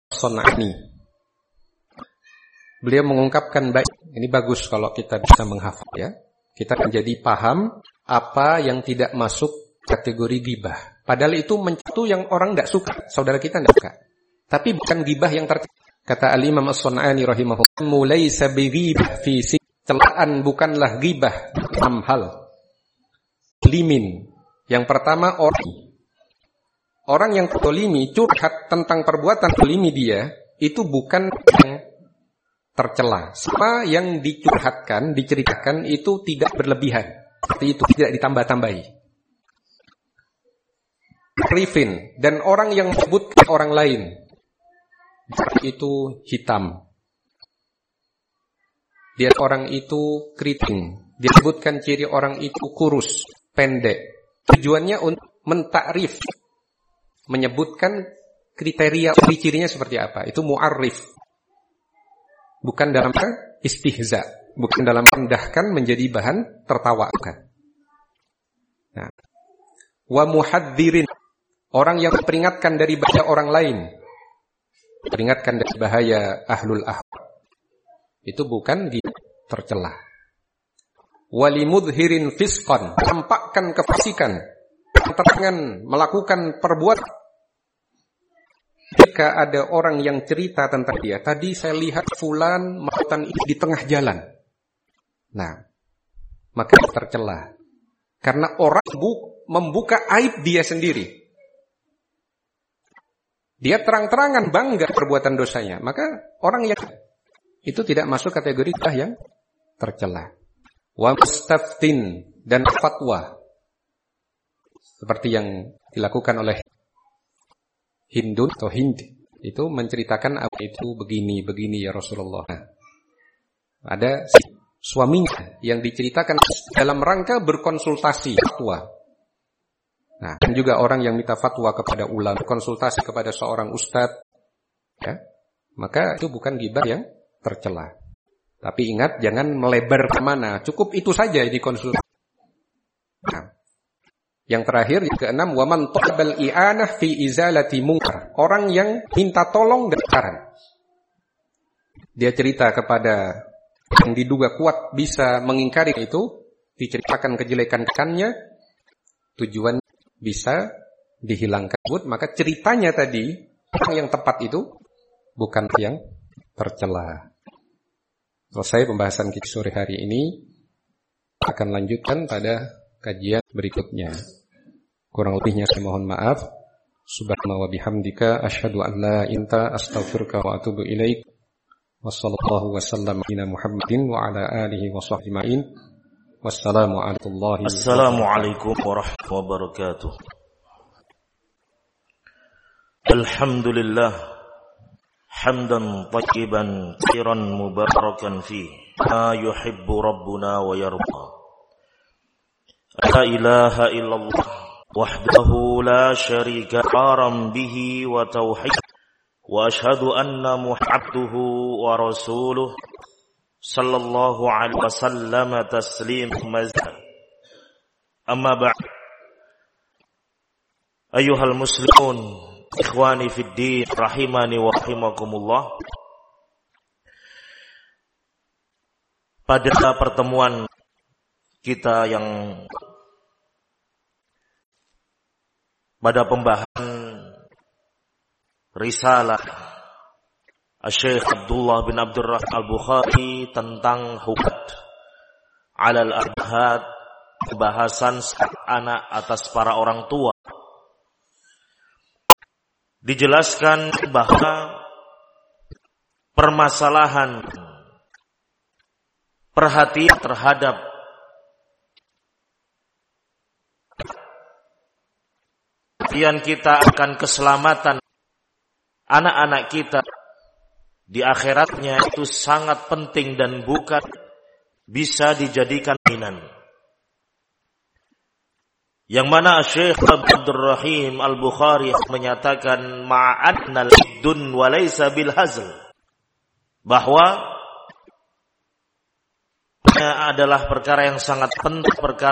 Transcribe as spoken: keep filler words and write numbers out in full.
As-Sun'ani. Beliau mengungkapkan baik. Ini bagus kalau kita bisa menghafal ya. Kita menjadi paham apa yang tidak masuk kategori ghibah. Padahal itu mencatu yang orang tidak suka. Saudara kita tidak suka. Tapi bukan ghibah yang tercela. Kata Al-Imam As-Sun'ani rahimahullah, "Mulaisa bighibah fi si." Celaan bukanlah ghibah dalam hal limin. Yang pertama orang. Orang yang tolimi curhat tentang perbuatan tolimi dia, itu bukan yang tercela. Semua yang dicurhatkan, diceritakan itu tidak berlebihan. Seperti itu, tidak ditambah-tambahi. Rifin, dan orang yang menyebutkan orang lain, itu hitam. Dia orang itu keriting. Dia sebutkan ciri orang itu kurus, pendek. Tujuannya untuk mentakrif, menyebutkan kriteria ciri-cirinya seperti apa. Itu mu'arrif. Bukan dalam istihza, bukan dalam merendahkan menjadi bahan tertawakan. Nah. Wa muhadzirin, orang yang memperingatkan dari bahaya orang lain. Peringatkan dari bahaya ahlul ahwa. Itu bukan dia tercela. Walimudhirin fisqan, tampakkan kefasikan, terang melakukan perbuatan. Jika ada orang yang cerita tentang dia, tadi saya lihat fulan melakukan itu di tengah jalan. Nah, maka tercela. Karena orang membuka aib dia sendiri. Dia terang-terangan bangga perbuatan dosanya. Maka orang yang itu tidak masuk kategori yang tercela. Wa mustaftin, dan fatwa. Seperti yang dilakukan oleh Hindun atau Hind, itu menceritakan apa itu begini, begini ya Rasulullah. Nah, ada suaminya yang diceritakan dalam rangka berkonsultasi fatwa. Nah, dan juga orang yang minta fatwa kepada ulama, konsultasi kepada seorang ustadz, ya, maka itu bukan ghibah yang tercela. Tapi ingat, jangan melebar kemana. Cukup itu saja di konsultasi. Nah, yang terakhir, yang keenam, waman talabal i'anah fi izalati munkar. Orang yang minta tolong dan saran. Dia cerita kepada yang diduga kuat bisa mengingkari itu, diceritakan kejelekan-kekannya, tujuan bisa dihilangkan. Maka ceritanya tadi, orang yang tepat itu bukan yang tercela. Selesai pembahasan kita sore hari ini, akan lanjutkan pada kajian berikutnya. Kurang lebihnya saya mohon maaf. Subhanallah wa bihamdika asyhadu an la ilaha illa anta astaghfiruka wa atubu ilaik. Wassallallahu wasallam ala Muhammadin wa ala alihi wa sahbihi ajmain. Wassalamu alaikum. Assalamualaikum warahmatullahi wabarakatuh. Alhamdulillah hamdan tayyiban katsiran mubarakan fi ma yuhibbu rabbuna wa yarda. La ilaha illallah wahdahu la syarika lahu bihi wa tauhid wa asyhadu anna muhammaduhu wa rasuluh sallallahu alaihi wasallam taslim mazid. Amma ba'd. Ayyuhal muslimun, ikhwani fid din, rahimani wa rahimakumullah. Pada pertemuan kita yang pada pembahasan risalah Syekh Abdullah bin Abdurrahman Al-Bukhari tentang hukad alal abhad, pembahasan anak atas para orang tua, dijelaskan bahwa permasalahan perhatian terhadap perhatian kita akan keselamatan anak-anak kita di akhiratnya itu sangat penting dan bukan bisa dijadikan mainan. Yang mana Syekh Abdul Rahim Al-Bukhari menyatakan ma'adna al-dun wa laysa bil hazl, bahwa adalah perkara yang sangat penting, perkara